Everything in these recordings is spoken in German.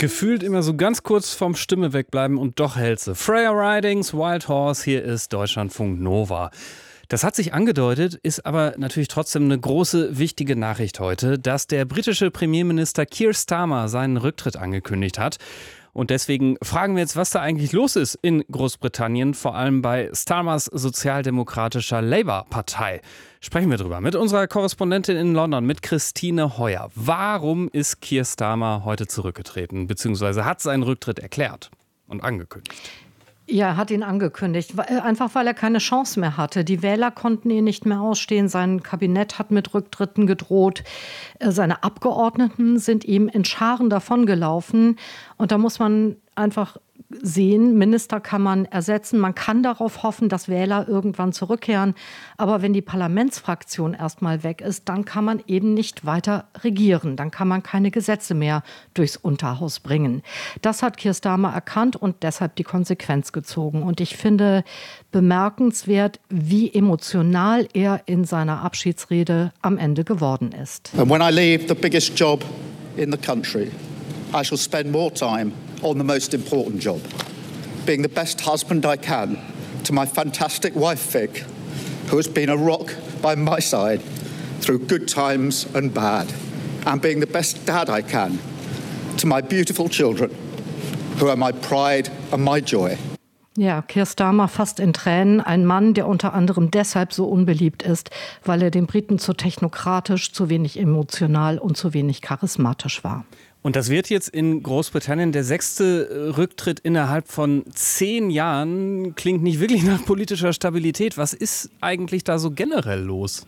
Gefühlt immer so ganz kurz vom Stimme wegbleiben und doch hält sie. Freya Ridings, Wild Horse, hier ist Deutschlandfunk Nova. Das hat sich angedeutet, ist aber natürlich trotzdem eine große, wichtige Nachricht heute, dass der britische Premierminister Keir Starmer seinen Rücktritt angekündigt hat. Und deswegen fragen wir jetzt, was da eigentlich los ist in Großbritannien, vor allem bei Starmers sozialdemokratischer Labour-Partei. Sprechen wir drüber mit unserer Korrespondentin in London, mit Christine Heuer. Warum ist Keir Starmer heute zurückgetreten, beziehungsweise hat seinen Rücktritt erklärt und angekündigt? Ja, er hat ihn angekündigt, einfach weil er keine Chance mehr hatte. Die Wähler konnten ihn nicht mehr ausstehen. Sein Kabinett hat mit Rücktritten gedroht. Seine Abgeordneten sind ihm in Scharen davongelaufen. Und da muss man einfach sehen, Minister kann man ersetzen. Man kann darauf hoffen, dass Wähler irgendwann zurückkehren. Aber wenn die Parlamentsfraktion erstmal weg ist, dann kann man eben nicht weiter regieren. Dann kann man keine Gesetze mehr durchs Unterhaus bringen. Das hat Keir Starmer erkannt und deshalb die Konsequenz gezogen. Und ich finde bemerkenswert, wie emotional er in seiner Abschiedsrede am Ende geworden ist. And when I leave the biggest job in the country, I shall spend more time on the most important job, being the best husband I can to my fantastic wife Vic, who has been a rock by my side through good times and bad, and being the best dad I can to my beautiful children, who are my pride and my joy. Ja, Keir Starmer fast in Tränen. Ein Mann, der unter anderem deshalb so unbeliebt ist, weil er den Briten zu technokratisch, zu wenig emotional und zu wenig charismatisch war. Und das wird jetzt in Großbritannien der 6. Rücktritt innerhalb von 10 Jahren. Klingt nicht wirklich nach politischer Stabilität. Was ist eigentlich da so generell los?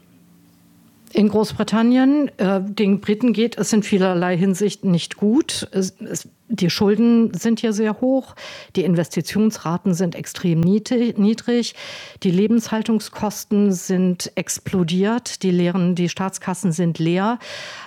In Großbritannien, den Briten geht es in vielerlei Hinsicht nicht gut. Die Schulden sind hier sehr hoch, die Investitionsraten sind extrem niedrig, die Lebenshaltungskosten sind explodiert, die Staatskassen sind leer.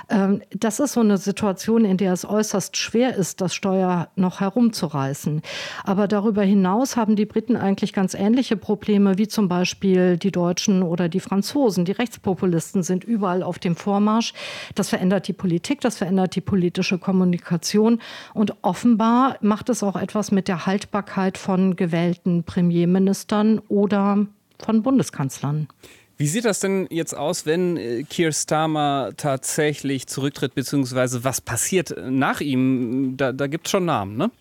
Das ist so eine Situation, in der es äußerst schwer ist, das Steuer noch herumzureißen. Aber darüber hinaus haben die Briten eigentlich ganz ähnliche Probleme, wie zum Beispiel die Deutschen oder die Franzosen. Die Rechtspopulisten sind überall auf dem Vormarsch. Das verändert die Politik, das verändert die politische Kommunikation. Und offenbar macht es auch etwas mit der Haltbarkeit von gewählten Premierministern oder von Bundeskanzlern. Wie sieht das denn jetzt aus, wenn Keir Starmer tatsächlich zurücktritt, beziehungsweise was passiert nach ihm? Da gibt es schon Namen, ne?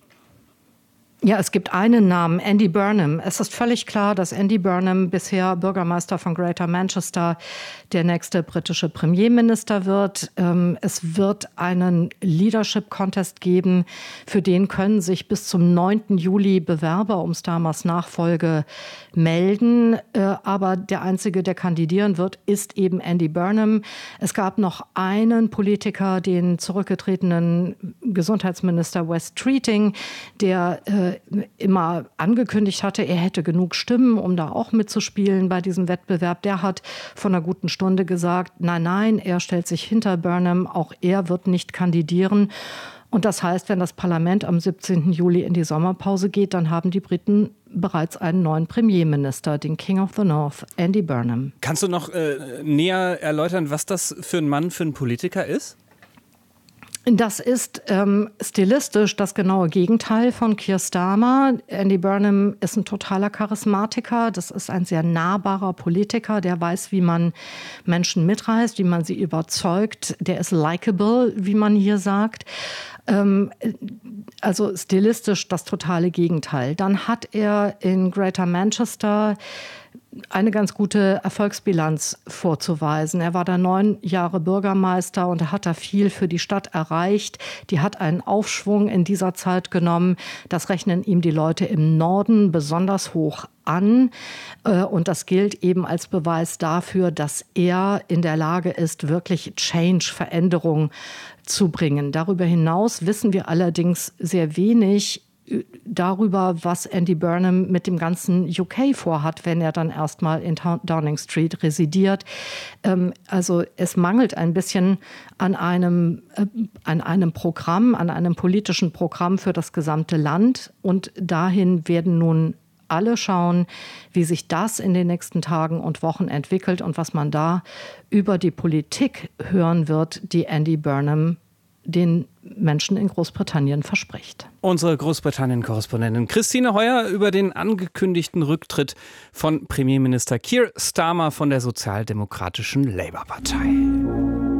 Ja, es gibt einen Namen, Andy Burnham. Es ist völlig klar, dass Andy Burnham, bisher Bürgermeister von Greater Manchester, der nächste britische Premierminister wird. Es wird einen Leadership-Contest geben. Für den können sich bis zum 9. Juli Bewerber um Starmers Nachfolge melden. Aber der Einzige, der kandidieren wird, ist eben Andy Burnham. Es gab noch einen Politiker, den zurückgetretenen Gesundheitsminister Wes Streeting, der immer angekündigt hatte, er hätte genug Stimmen, um da auch mitzuspielen bei diesem Wettbewerb. Der hat vor einer guten Stunde gesagt, nein, er stellt sich hinter Burnham, auch er wird nicht kandidieren. Und das heißt, wenn das Parlament am 17. Juli in die Sommerpause geht, dann haben die Briten bereits einen neuen Premierminister, den King of the North, Andy Burnham. Kannst du noch näher erläutern, was das für ein Mann, für ein Politiker ist? Das ist stilistisch das genaue Gegenteil von Keir Starmer. Andy Burnham ist ein totaler Charismatiker. Das ist ein sehr nahbarer Politiker, der weiß, wie man Menschen mitreißt, wie man sie überzeugt. Der ist likable, wie man hier sagt. Also stilistisch das totale Gegenteil. Dann hat er in Greater Manchester eine ganz gute Erfolgsbilanz vorzuweisen. Er war da 9 Jahre Bürgermeister und er hat da viel für die Stadt erreicht. Die hat einen Aufschwung in dieser Zeit genommen. Das rechnen ihm die Leute im Norden besonders hoch an. Und das gilt eben als Beweis dafür, dass er in der Lage ist, wirklich Change, Veränderung zu bringen. Darüber hinaus wissen wir allerdings sehr wenig darüber, was Andy Burnham mit dem ganzen UK vorhat, wenn er dann erstmal in Downing Street residiert. Also es mangelt ein bisschen an einem Programm, an einem politischen Programm für das gesamte Land. Und dahin werden nun alle schauen, wie sich das in den nächsten Tagen und Wochen entwickelt und was man da über die Politik hören wird, die Andy Burnham den Menschen in Großbritannien verspricht. Unsere Großbritannien-Korrespondentin Christine Heuer über den angekündigten Rücktritt von Premierminister Keir Starmer von der sozialdemokratischen Labour-Partei.